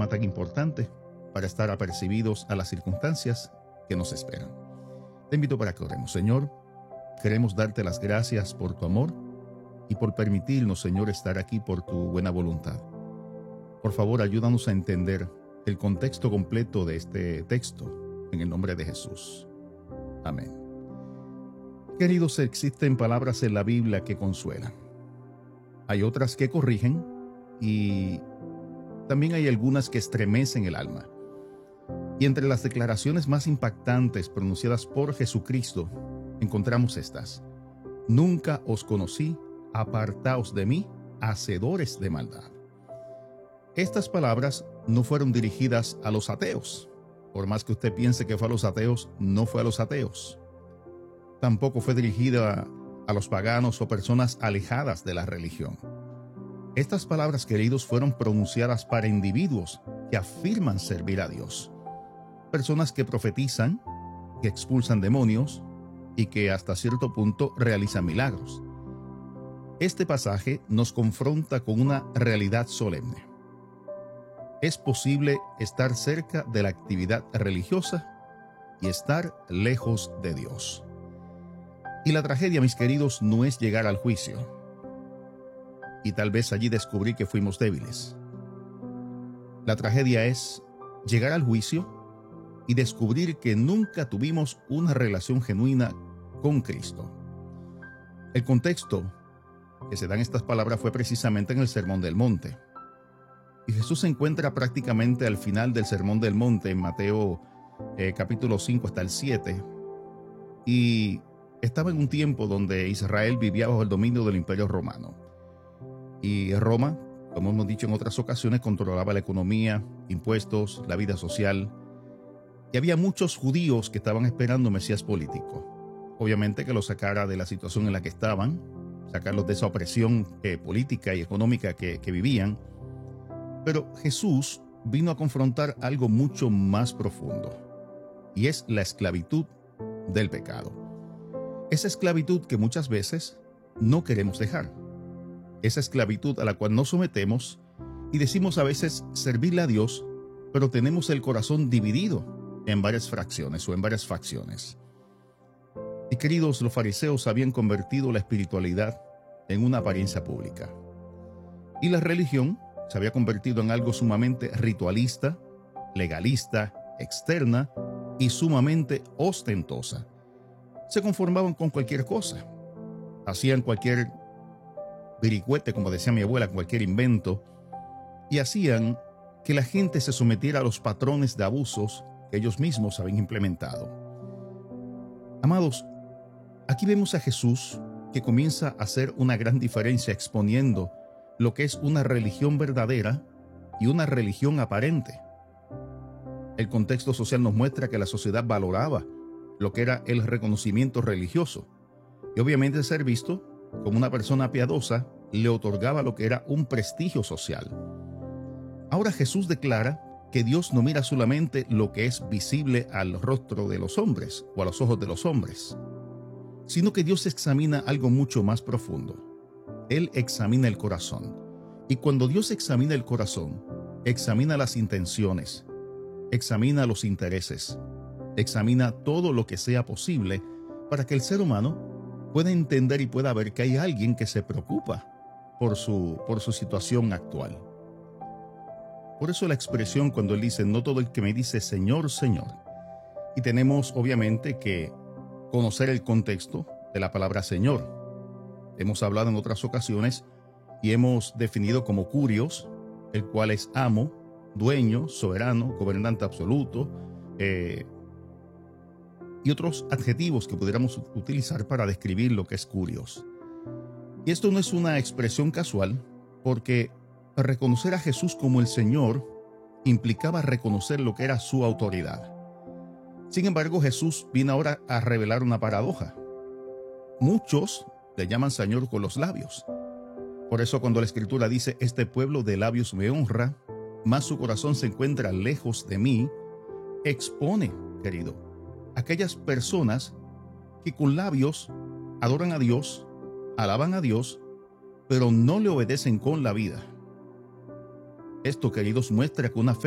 tema tan importante para estar apercibidos a las circunstancias que nos esperan. Te invito para que oremos. Señor, queremos darte las gracias por tu amor y por permitirnos, Señor, estar aquí por tu buena voluntad. Por favor, ayúdanos a entender el contexto completo de este texto, en el nombre de Jesús. Amén. Queridos, existen palabras en la Biblia que consuelan. Hay otras que corrigen y también hay algunas que estremecen el alma. Y entre las declaraciones más impactantes pronunciadas por Jesucristo, encontramos estas: nunca os conocí, apartaos de mí, hacedores de maldad. Estas palabras no fueron dirigidas a los ateos. Por más que usted piense que fue a los ateos, no fue a los ateos. Tampoco fue dirigida a los paganos o personas alejadas de la religión. Estas palabras, queridos, fueron pronunciadas para individuos que afirman servir a Dios. Personas que profetizan, que expulsan demonios y que hasta cierto punto realizan milagros. Este pasaje nos confronta con una realidad solemne. Es posible estar cerca de la actividad religiosa y estar lejos de Dios. Y la tragedia, mis queridos, no es llegar al juicio y tal vez allí descubrir que fuimos débiles. La tragedia es llegar al juicio y descubrir que nunca tuvimos una relación genuina con Cristo. El contexto que se dan estas palabras fue precisamente en el Sermón del Monte. Y Jesús se encuentra prácticamente al final del Sermón del Monte, en Mateo capítulo 5 hasta el 7. Y estaba en un tiempo donde Israel vivía bajo el dominio del Imperio Romano. Y Roma, como hemos dicho en otras ocasiones, controlaba la economía, impuestos, la vida social. Y había muchos judíos que estaban esperando un Mesías político. Obviamente que los sacara de la situación en la que estaban, sacarlos de esa opresión política y económica que vivían. Pero Jesús vino a confrontar algo mucho más profundo, y es la esclavitud del pecado. Esa esclavitud que muchas veces no queremos dejar. Esa esclavitud a la cual nos sometemos y decimos a veces servirle a Dios, pero tenemos el corazón dividido en varias fracciones o en varias facciones. Y queridos, los fariseos habían convertido la espiritualidad en una apariencia pública. Y la religión se había convertido en algo sumamente ritualista, legalista, externa y sumamente ostentosa. Se conformaban con cualquier cosa. Hacían cualquier vericuete, como decía mi abuela, cualquier invento, y hacían que la gente se sometiera a los patrones de abusos que ellos mismos habían implementado. Amados, aquí vemos a Jesús que comienza a hacer una gran diferencia exponiendo lo que es una religión verdadera y una religión aparente. El contexto social nos muestra que la sociedad valoraba lo que era el reconocimiento religioso, y obviamente ser visto como una persona piadosa le otorgaba lo que era un prestigio social. Ahora Jesús declara que Dios no mira solamente lo que es visible al rostro de los hombres o a los ojos de los hombres, sino que Dios examina algo mucho más profundo. Él examina el corazón. Y cuando Dios examina el corazón, examina las intenciones, examina los intereses, examina todo lo que sea posible para que el ser humano pueda entender y pueda ver que hay alguien que se preocupa por su situación actual. Por eso la expresión cuando él dice, no todo el que me dice Señor, Señor. Y tenemos obviamente que conocer el contexto de la palabra Señor. Hemos hablado en otras ocasiones y hemos definido como kurios, el cual es amo, dueño, soberano, gobernante absoluto, y otros adjetivos que pudiéramos utilizar para describir lo que es kurios. Y esto no es una expresión casual, porque reconocer a Jesús como el Señor implicaba reconocer lo que era su autoridad. Sin embargo, Jesús vino ahora a revelar una paradoja. Muchos le llaman Señor con los labios. Por eso cuando la Escritura dice, este pueblo de labios me honra, mas su corazón se encuentra lejos de mí, expone, querido, aquellas personas que con labios adoran a Dios, alaban a Dios, pero no le obedecen con la vida. Esto, queridos, muestra que una fe